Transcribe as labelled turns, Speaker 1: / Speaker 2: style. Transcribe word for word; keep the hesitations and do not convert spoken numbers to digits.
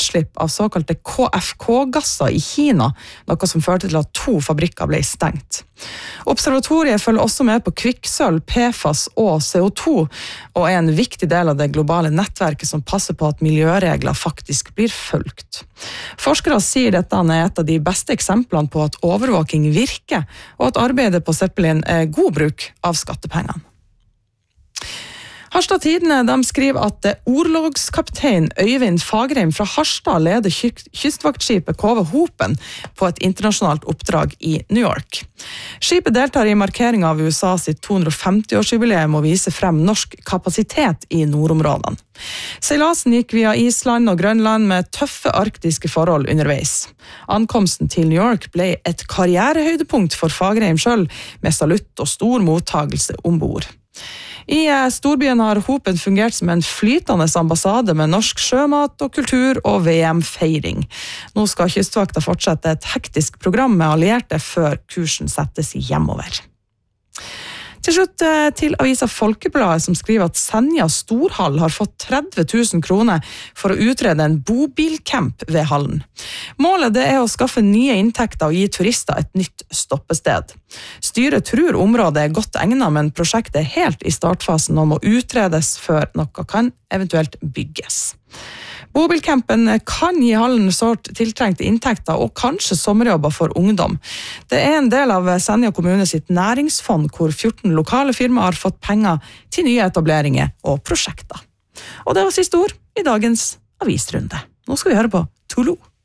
Speaker 1: utslipp av såkalte K F K-gasser i Kina, noe som førte til at to fabrikker ble stengt. Observatoriet følger også med på kvikksølv, P F A S og C O to, og er en viktig del av det globale nettverket som passer på at miljøregler faktisk blir fulgt. Forskere sier dette er et av de beste eksemplene på at overvåking virker, og at arbeidet på Zeppelin er god bruk av skattepengene. Harstad Tidene de skriver at orlogskaptein Øyvind Fagerheim fra Harstad leder kystvaktskipet K V Hopen på et internasjonalt oppdrag i New York. Skipet deltar i markering av U S A sitt to hundre og femti-årsjubileum og viser frem norsk kapasitet i nordområdene. Seilasen gikk via Island og Grønland med tøffe arktiske forhold underveis. Ankomsten til New York ble et karrierehøydepunkt for Fagerheim selv, med salutt og stor mottagelse ombord. I storbyen har Hopen fungert som en flytende ambassade med norsk sjømat og kultur og V M-feiring. Nå skal Kystvakta fortsette et hektisk program med allierte før kursen settes hjemover. Til slutt til avisa Folkebladet som skriver at Senja Storhall har fått tretti tusen kroner for å utrede en bobilcamp ved hallen. Målet det er å skaffe nye inntekter og gi turister et nytt stoppested. Styret tror området er godt egnet, men prosjektet er helt i startfasen og må utredes før noe kan eventuelt bygges. Bobilcampen kan gi hallen sårt tiltrengte inntekter og kanskje sommerjobber for ungdom. Det er en del av Senja kommune sitt næringsfond, hvor fjorten lokale firmaer har fått penger til nye etableringer og prosjekter. Og det var siste ord i dagens avisrunde. Nå skal vi høre på Tulu.